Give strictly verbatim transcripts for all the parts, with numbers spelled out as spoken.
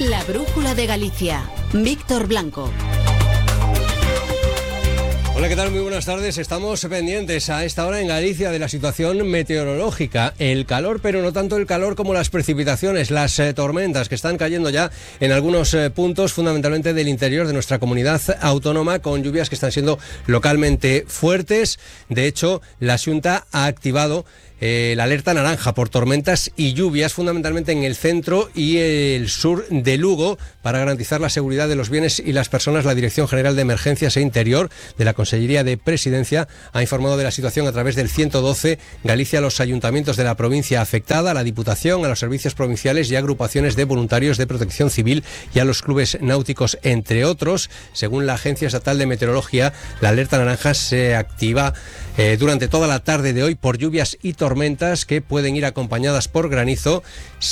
La brújula de Galicia. Víctor Blanco. Hola, ¿qué tal? Muy buenas tardes. Estamos pendientes a esta hora en Galicia de la situación meteorológica. El calor, pero no tanto el calor como las precipitaciones, las eh, tormentas que están cayendo ya en algunos eh, puntos, fundamentalmente del interior de nuestra comunidad autónoma, con lluvias que están siendo localmente fuertes. De hecho, la Xunta ha activado Eh, la alerta naranja por tormentas y lluvias, fundamentalmente en el centro y el sur de Lugo, para garantizar la seguridad de los bienes y las personas. La Dirección General de Emergencias e Interior de la Consellería de Presidencia ha informado de la situación a través del ciento doce. Galicia, a los ayuntamientos de la provincia afectada, a la Diputación, a los servicios provinciales y agrupaciones de voluntarios de protección civil y a los clubes náuticos, entre otros. Según la Agencia Estatal de Meteorología, la alerta naranja se activa eh, durante toda la tarde de hoy por lluvias y tormentas tormentas que pueden ir acompañadas por granizo.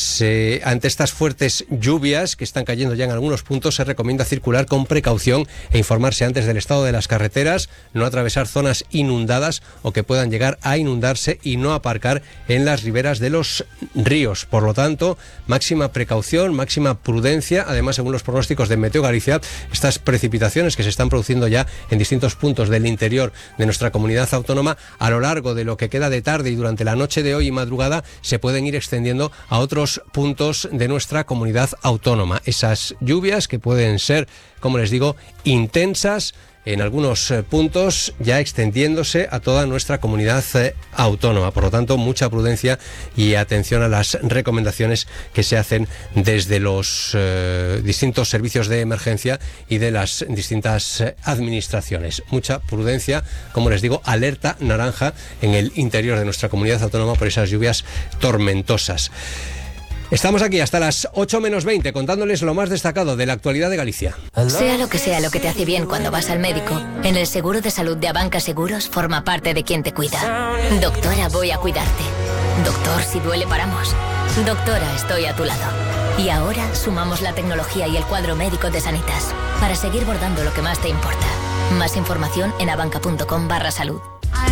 Se, ante estas fuertes lluvias que están cayendo ya en algunos puntos, se recomienda circular con precaución e informarse antes del estado de las carreteras, no atravesar zonas inundadas o que puedan llegar a inundarse y no aparcar en las riberas de los ríos. Por lo tanto, máxima precaución, máxima prudencia. Además, según los pronósticos de Meteo Galicia, estas precipitaciones que se están produciendo ya en distintos puntos del interior de nuestra comunidad autónoma a lo largo de lo que queda de tarde y durante la noche de hoy y madrugada se pueden ir extendiendo a otros puntos de nuestra comunidad autónoma. Esas lluvias que pueden ser, como les digo, intensas en algunos puntos, ya extendiéndose a toda nuestra comunidad eh, autónoma. Por lo tanto, mucha prudencia y atención a las recomendaciones que se hacen desde los eh, distintos servicios de emergencia y de las distintas eh, administraciones. Mucha prudencia, como les digo, alerta naranja en el interior de nuestra comunidad autónoma por esas lluvias tormentosas. Estamos aquí hasta las ocho menos veinte contándoles lo más destacado de la actualidad de Galicia. Sea lo que sea lo que te hace bien cuando vas al médico, en el seguro de salud de Abanca Seguros forma parte de quien te cuida. Doctora, voy a cuidarte. Doctor, si duele paramos. Doctora, estoy a tu lado. Y ahora sumamos la tecnología y el cuadro médico de Sanitas para seguir bordando lo que más te importa. Más información en abanca.com barra salud.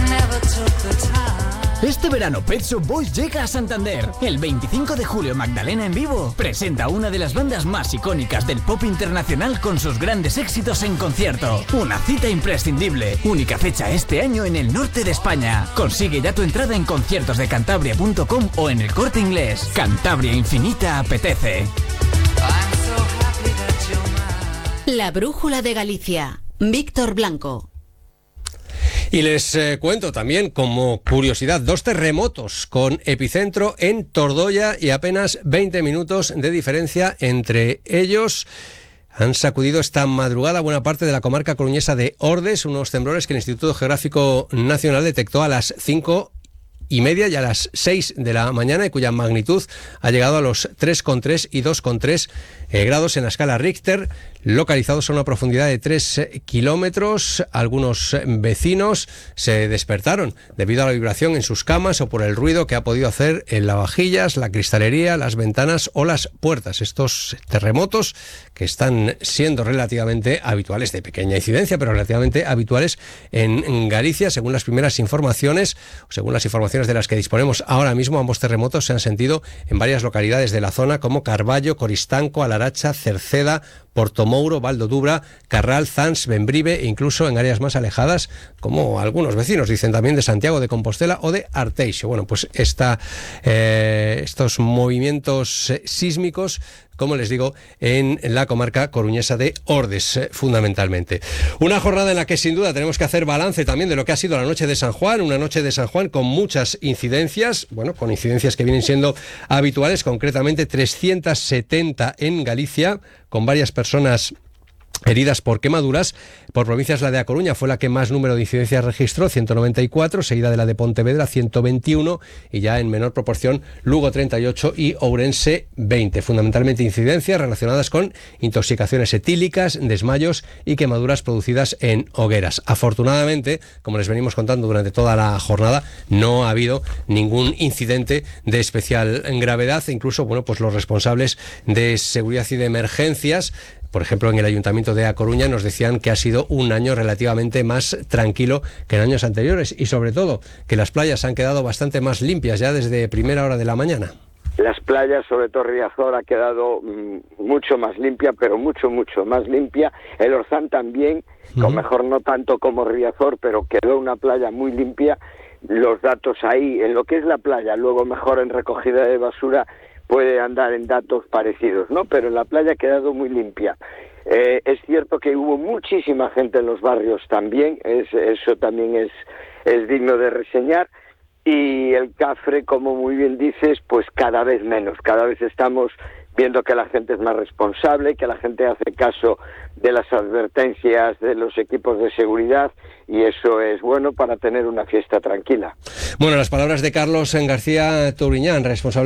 Este verano Pet Shop Boys llega a Santander. El veinticinco de julio Magdalena en vivo presenta una de las bandas más icónicas del pop internacional con sus grandes éxitos en concierto. Una cita imprescindible. Única fecha este año en el norte de España. Consigue ya tu entrada en conciertos de cantabria punto com o en El Corte Inglés. Cantabria Infinita apetece. La brújula de Galicia. Víctor Blanco. Y les eh, cuento también, como curiosidad, dos terremotos con epicentro en Tordoya y apenas veinte minutos de diferencia entre ellos. Han sacudido esta madrugada buena parte de la comarca coruñesa de Ordes, unos temblores que el Instituto Geográfico Nacional detectó a las cinco y media y a las seis de la mañana, y cuya magnitud ha llegado a los tres coma tres y dos coma tres eh, grados en la escala Richter, localizados a una profundidad de tres kilómetros. Algunos vecinos se despertaron debido a la vibración en sus camas o por el ruido que ha podido hacer en lavavajillas, la cristalería, las ventanas o las puertas. Estos terremotos, que están siendo relativamente habituales, de pequeña incidencia, pero relativamente habituales en Galicia, según las primeras informaciones, según las informaciones de las que disponemos ahora mismo, ambos terremotos se han sentido en varias localidades de la zona como Carballo, Coristanco, Alaracha, Cerceda, Portomouro, Valdodubra, Carral, Zans, Bembrive e incluso en áreas más alejadas, como algunos vecinos dicen también, de Santiago de Compostela o de Arteixo. Bueno, pues esta, eh, estos movimientos eh, sísmicos, como les digo, en la comarca coruñesa de Ordes, eh, fundamentalmente. Una jornada en la que sin duda tenemos que hacer balance también de lo que ha sido la noche de San Juan, una noche de San Juan con muchas incidencias, bueno, con incidencias que vienen siendo habituales, concretamente trescientas setenta en Galicia, con varias personas heridas por quemaduras. Por provincias, la de A Coruña fue la que más número de incidencias registró, ciento noventa y cuatro, seguida de la de Pontevedra, ciento veintiuno, y ya en menor proporción Lugo, treinta y ocho, y Ourense, veinte. Fundamentalmente incidencias relacionadas con intoxicaciones etílicas, desmayos y quemaduras producidas en hogueras. Afortunadamente, como les venimos contando durante toda la jornada, no ha habido ningún incidente de especial gravedad. Incluso, bueno, pues los responsables de seguridad y de emergencias, por ejemplo, en el Ayuntamiento de A Coruña, nos decían que ha sido un año relativamente más tranquilo que en años anteriores, y sobre todo que las playas han quedado bastante más limpias ya desde primera hora de la mañana. las playas, sobre todo Riazor, ha quedado mmm, mucho más limpia, pero mucho, mucho más limpia. El Orzán también, uh-huh. con mejor no tanto como Riazor, pero quedó una playa muy limpia. Los datos ahí, en lo que es la playa, luego mejor en recogida de basura, puede andar en datos parecidos, ¿no? Pero en la playa ha quedado muy limpia. Eh, es cierto que hubo muchísima gente en los barrios también, es, eso también es, es digno de reseñar. Y el Cafre, como muy bien dices, pues cada vez menos, cada vez estamos viendo que la gente es más responsable, que la gente hace caso de las advertencias de los equipos de seguridad, y eso es bueno para tener una fiesta tranquila. Bueno, las palabras de Carlos García Touriñán, responsable